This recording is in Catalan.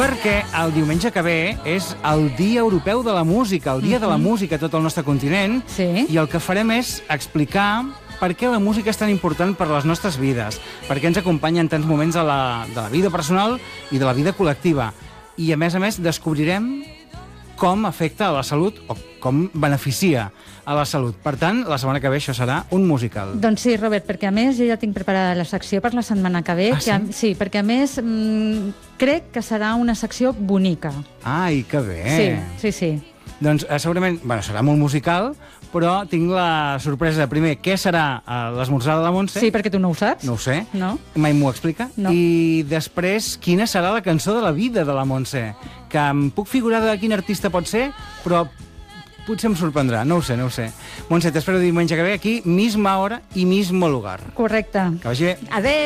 Perquè el diumenge que ve és el Dia Europeu de la Música, el Dia de la Música a tot el nostre continent, Sí. i el que farem és explicar per què la música és tan important per a les nostres vides, per què ens acompanya en tants moments de la vida personal i de la vida col·lectiva. I, a més, descobrirem com afecta a la salut o com beneficia a la salut. Per tant, la setmana que ve això serà un musical. Doncs sí, Robert, perquè a més jo ja tinc preparada la secció per la setmana que ve. Ah, sí? Sí, perquè a més crec que serà una secció bonica. Ai, que bé! Sí. Doncs segurament, serà molt musical, però tinc la sorpresa de primer, què serà l'esmorzar de la Montse? Sí, perquè tu no ho saps. No ho sé. No. Mai m'ho explica. No. I després, quina serà la cançó de la vida de la Montse? Que em puc figurar de quin artista pot ser, però potser em sorprendrà. No ho sé. Montse, t'espero diumenge que ve aquí, misma hora i mismo lugar. Correcte. Que vagi bé. Adéu.